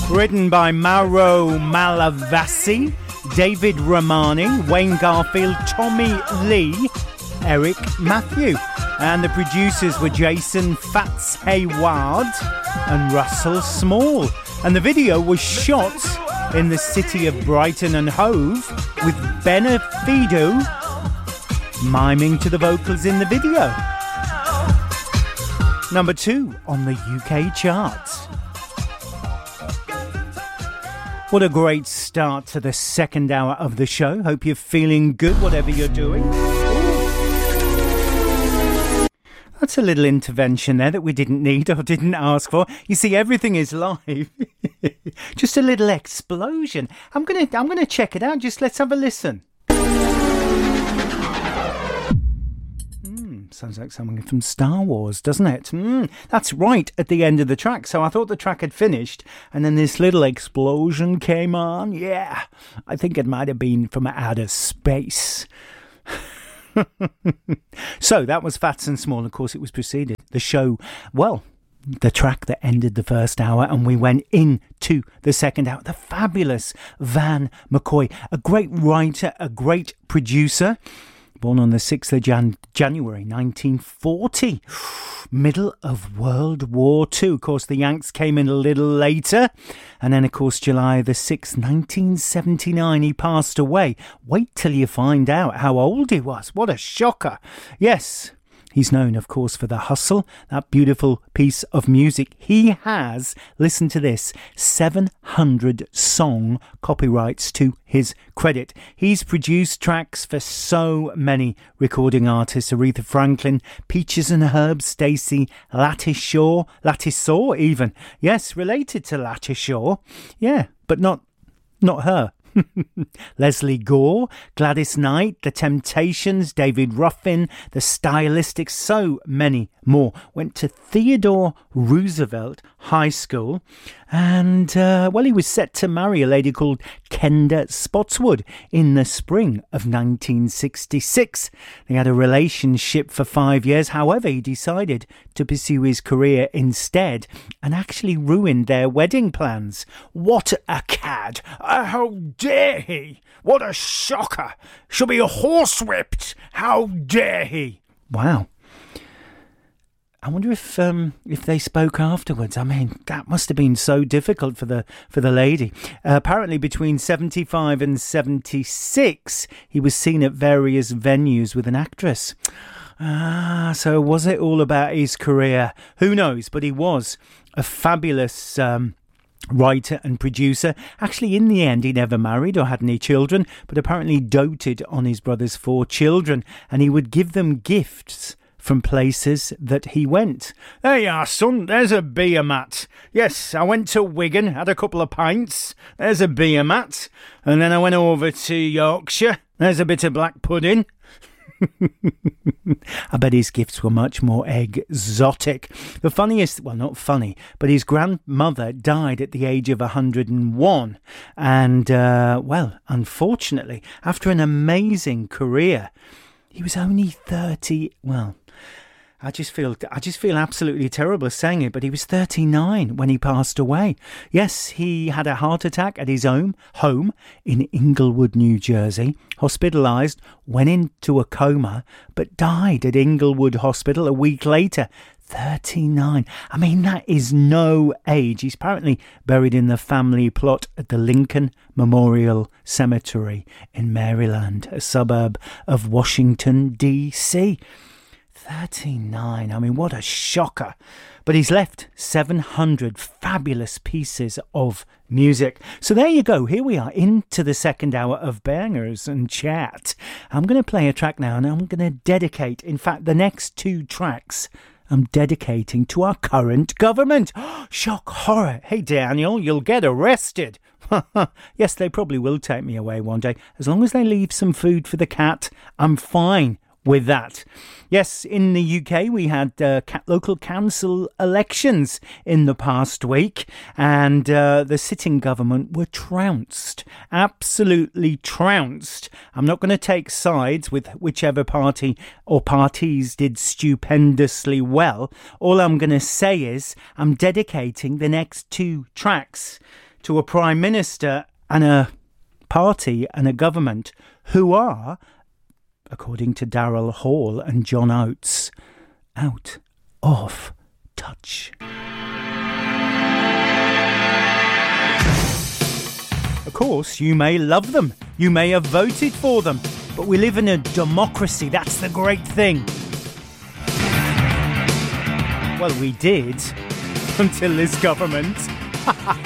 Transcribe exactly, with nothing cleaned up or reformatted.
Written by Mauro Malavasi, David Romani, Wayne Garfield, Tommy Lee, Eric Matthew. And the producers were Jason Fats Hayward and Russell Small. And the video was shot in the city of Brighton and Hove, with Benefido miming to the vocals in the video. Number two on the U K charts. What a great start to the second hour of the show. Hope you're feeling good, whatever you're doing. That's a little intervention there that we didn't need or didn't ask for. You see, everything is live. Just a little explosion. I'm gonna, I'm gonna check it out. Just let's have a listen. Sounds like something from Star Wars, doesn't it? Mm, that's right at the end of the track. So I thought the track had finished, and then this little explosion came on. Yeah, I think it might have been from outer space. So that was Fats and Small. Of course, it was preceded. The show, well, the track that ended the first hour, and we went into the second hour. The fabulous Van McCoy, a great writer, a great producer. Born on the sixth of Jan- January nineteen forty, middle of World War Two. Of course, the Yanks came in a little later. And then, of course, July the sixth, nineteen seventy-nine, he passed away. Wait till you find out how old he was. What a shocker. Yes, he's known, of course, for The Hustle, that beautiful piece of music. He has, listen to this, seven hundred song copyrights to his credit. He's produced tracks for so many recording artists: Aretha Franklin, Peaches and Herb, Stacey, Lattice Shaw, Lattice Shaw even. Yes, related to Lattice Shaw. Yeah, but not, not her. Leslie Gore, Gladys Knight, The Temptations, David Ruffin, The Stylistics, so many more. Went to Theodore Roosevelt High School, and uh, well, he was set to marry a lady called Kenda Spotswood in the spring of nineteen sixty-six. They had a relationship for five years. However, he decided to pursue his career instead and actually ruined their wedding plans. What a cad! Uh, how dare he! What a shocker! She'll be horsewhipped! How dare he! Wow. I wonder if um, if they spoke afterwards. I mean, that must have been so difficult for the for the lady. Uh, apparently, between seventy-five and seventy-six, he was seen at various venues with an actress. Ah, so was it all about his career? Who knows? But he was a fabulous um, writer and producer. Actually, in the end, he never married or had any children, but apparently doted on his brother's four children, and he would give them gifts from places that he went. There you are, son. There's a beer mat. Yes, I went to Wigan, had a couple of pints. There's a beer mat. And then I went over to Yorkshire. There's a bit of black pudding. I bet his gifts were much more exotic. The funniest, well, not funny, but his grandmother died at the age of one hundred and one. And, uh, well, unfortunately, after an amazing career, he was only thirty, well, I just feel I just feel absolutely terrible saying it, but he was thirty-nine when he passed away. Yes, he had a heart attack at his home, home in Inglewood, New Jersey, hospitalised, went into a coma, but died at Inglewood Hospital a week later. thirty-nine. I mean, that is no age. He's apparently buried in the family plot at the Lincoln Memorial Cemetery in Maryland, a suburb of Washington, D C thirty-nine. I mean, what a shocker. But he's left seven hundred fabulous pieces of music. So there you go. Here we are into the second hour of Bangers and Chat. I'm going to play a track now, and I'm going to dedicate, in fact, the next two tracks I'm dedicating to our current government. Shock, horror. Hey, Daniel, you'll get arrested. Yes, they probably will take me away one day. As long as they leave some food for the cat, I'm fine with that. Yes, in the U K we had uh, ca- local council elections in the past week, and uh, the sitting government were trounced, absolutely trounced. I'm not going to take sides with whichever party or parties did stupendously well. All I'm going to say is I'm dedicating the next two tracks to a Prime Minister and a party and a government who are, according to Daryl Hall and John Oates, out of touch. Of course, you may love them, you may have voted for them, but we live in a democracy, that's the great thing. Well, we did, until this government.